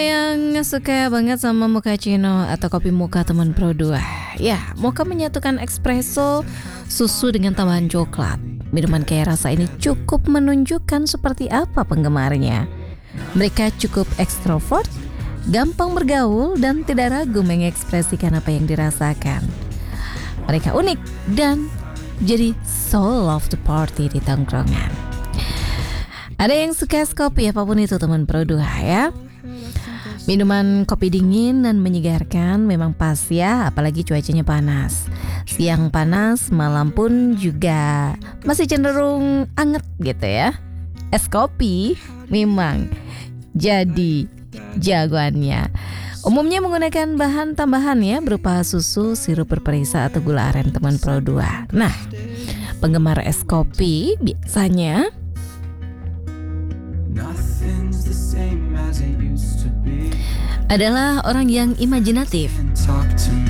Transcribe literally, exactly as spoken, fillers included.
Yang suka banget sama mochaccino atau kopi mocha teman Pro dua. Ya, mocha menyatukan espresso, susu dengan tambahan coklat. Minuman kaya rasa ini cukup menunjukkan seperti apa penggemarnya. Mereka cukup ekstrovert, gampang bergaul, dan tidak ragu mengekspresikan apa yang dirasakan. Mereka unik dan jadi soul of the party di tongkrongan. Ada yang suka es kopi apapun itu teman Pro dua ya. Minuman kopi dingin dan menyegarkan memang pas ya, apalagi cuacanya panas. Siang panas, malam pun juga masih cenderung anget gitu ya. Es kopi memang jadi jagoannya. Umumnya menggunakan bahan tambahan ya, berupa susu, sirup berperisa atau gula aren teman Pro dua. Nah, penggemar es kopi biasanya adalah orang yang imajinatif,